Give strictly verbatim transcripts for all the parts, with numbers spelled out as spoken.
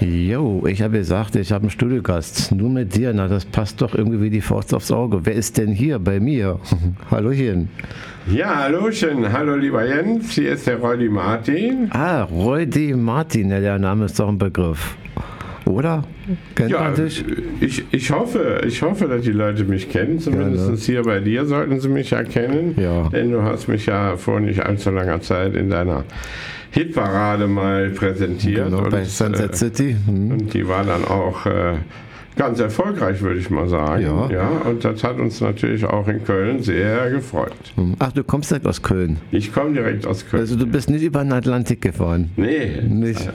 Jo, ich habe gesagt, ich habe einen Studiogast. Nur mit dir, na, das passt doch irgendwie wie die Faust aufs Auge. Wer ist denn hier bei mir? Hallöchen. Ja, hallöchen. Hallo, lieber Jens. Hier ist der Roy Martin. Ah, Roy Martin, ja, der Name ist doch ein Begriff. Oder? Kennt ja, man dich? Ich, ich, hoffe, ich hoffe, dass die Leute mich kennen. Zumindest ja, ne? Hier bei dir sollten sie mich ja kennen. Ja. Denn du hast mich ja vor nicht allzu langer Zeit in deiner Hitparade mal präsentiert. Genau, und, bei Sunset äh, City. Hm. Und die war dann auch äh, ganz erfolgreich, würde ich mal sagen. Ja. Ja, und das hat uns natürlich auch in Köln sehr gefreut. Ach, du kommst direkt aus Köln? Ich komme direkt aus Köln. Also du bist nicht über den Atlantik gefahren? Nee. Nicht?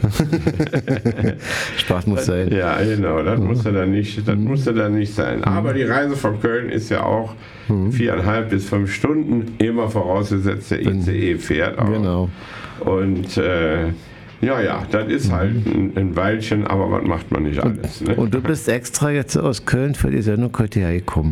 Spaß muss sein. Ja, genau, das musste dann nicht, das musste dann nicht sein. Aber die Reise von Köln ist ja auch viereinhalb bis fünf Stunden, immer vorausgesetzt der I C E fährt auch. Genau. Und äh, ja, ja, das ist halt ein, ein Weilchen, aber was macht man nicht alles. Ne? Und du bist extra jetzt aus Köln für die Sendung heute hergekommen?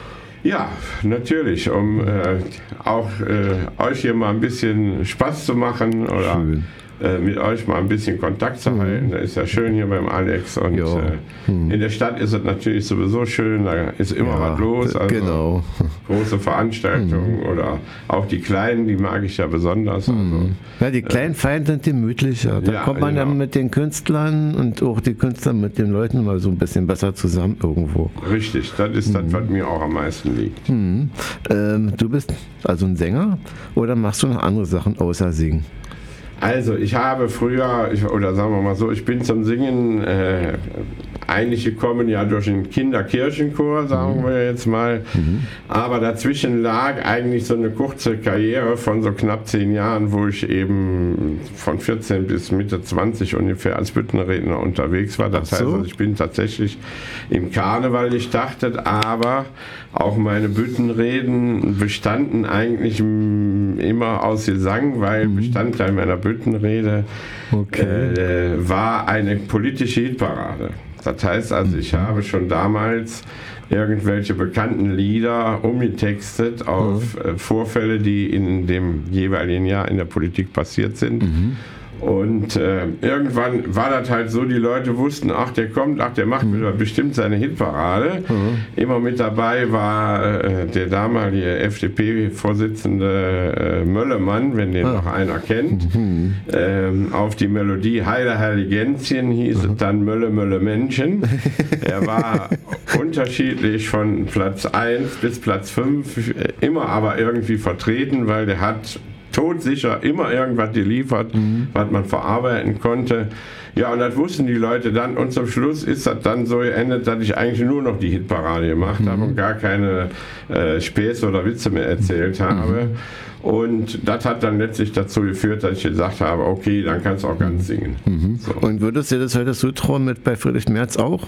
Ja, natürlich, um äh, auch äh, euch hier mal ein bisschen Spaß zu machen oder äh, mit euch mal ein bisschen Kontakt zu halten. Mhm. Das ist ja schön hier beim Alex und äh, mhm. in der Stadt ist es natürlich sowieso schön, da ist immer ja, was los. Also genau. Große Veranstaltungen mhm. oder auch die kleinen, die mag ich ja besonders. Also, mhm. Ja, die kleinen Feiern sind gemütlicher. Da ja, kommt man genau. dann mit den Künstlern und auch die Künstler mit den Leuten mal so ein bisschen besser zusammen irgendwo. Richtig, das ist mhm. das, was mir auch am meisten liegt. Mhm. Ähm, du bist also ein Sänger oder machst du noch andere Sachen außer Singen? Also ich habe früher, ich, oder sagen wir mal so, ich bin zum Singen äh, eigentlich gekommen, ja durch den Kinderkirchenchor, sagen mhm. wir jetzt mal. Mhm. Aber dazwischen lag eigentlich so eine kurze Karriere von so knapp zehn Jahren, wo ich eben von vierzehn bis Mitte zwanzig ungefähr als Büttenredner unterwegs war. Das Ach so. heißt, also ich bin tatsächlich im Karneval gestartet, aber auch meine Büttenreden bestanden eigentlich immer aus Gesang, weil mhm. Bestandteil meiner Büttenrede okay. äh, war eine politische Hitparade. Das heißt also, ich habe schon damals irgendwelche bekannten Lieder umgetextet auf mhm. Vorfälle, die in dem jeweiligen Jahr in der Politik passiert sind. Mhm. Und äh, irgendwann war das halt so, die Leute wussten, ach, der kommt, ach, der macht mhm. bestimmt seine Hitparade. Mhm. Immer mit dabei war äh, der damalige F D P-Vorsitzende äh, Möllemann, wenn den mhm. noch einer kennt. Mhm. Ähm, auf die Melodie Heile Heiligenzchen hieß mhm. es dann Mölle, Mölle, Männchen. Er war unterschiedlich von Platz eins bis Platz fünf, immer aber irgendwie vertreten, weil der hat todsicher immer irgendwas geliefert, mhm. was man verarbeiten konnte. Ja, und das wussten die Leute dann. Und zum Schluss ist das dann so geendet, dass ich eigentlich nur noch die Hitparade gemacht mhm. habe und gar keine äh, Späße oder Witze mehr erzählt habe. Mhm. Und das hat dann letztlich dazu geführt, dass ich gesagt habe, okay, dann kannst du auch ganz singen. Mhm. So. Und würdest du das heute zutrauen mit bei Friedrich Merz auch?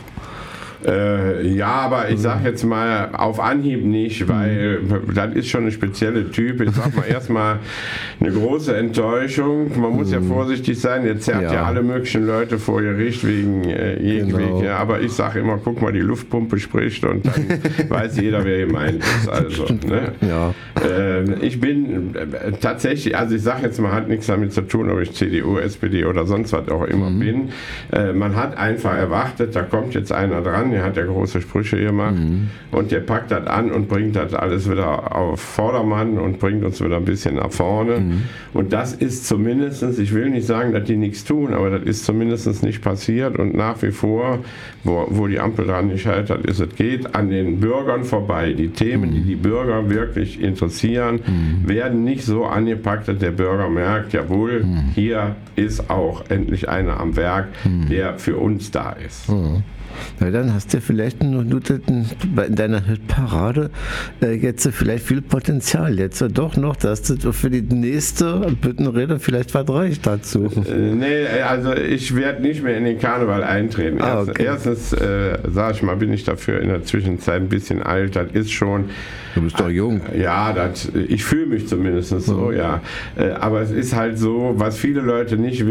Äh, ja, aber ich sag jetzt mal auf Anhieb nicht, weil mhm. das ist schon ein spezieller Typ. Ich sag mal erstmal eine große Enttäuschung. Man muss mhm. ja vorsichtig sein. Jetzt zerrt ja. ja alle möglichen Leute vor Gericht wegen äh, Jegweg. Genau. Ja, aber ich sage immer, guck mal, die Luftpumpe spricht und dann weiß jeder, wer gemeint ist. Also, ne? ja. äh, ich bin äh, tatsächlich, also ich sage jetzt mal, hat nichts damit zu tun, ob ich C D U, S P D oder sonst was auch immer mhm. bin. Äh, man hat einfach erwartet, da kommt jetzt einer dran, der hat ja große Sprüche gemacht mhm. und der packt das an und bringt das alles wieder auf Vordermann und bringt uns wieder ein bisschen nach vorne. Mhm. Und das ist zumindest, ich will nicht sagen, dass die nichts tun, aber das ist zumindest nicht passiert und nach wie vor, wo, wo die Ampel dran nicht scheitert, ist, es geht an den Bürgern vorbei. Die Themen, mhm. die die Bürger wirklich interessieren, mhm. werden nicht so angepackt, dass der Bürger merkt, jawohl, mhm. hier ist auch endlich einer am Werk, mhm. der für uns da ist. Mhm. Na, dann hast du vielleicht noch in deiner Hitparade äh, jetzt vielleicht viel Potenzial. Jetzt doch noch, dass du für die nächste Büttenrede vielleicht was reicht dazu. Äh, nee, also ich werde nicht mehr in den Karneval eintreten. Ah, okay. Erstens, äh, sage ich mal, bin ich dafür in der Zwischenzeit ein bisschen alt. Das ist schon... Du bist doch jung. Ja, das, ich fühle mich zumindest so, mhm. ja. Äh, aber es ist halt so, was viele Leute nicht wissen,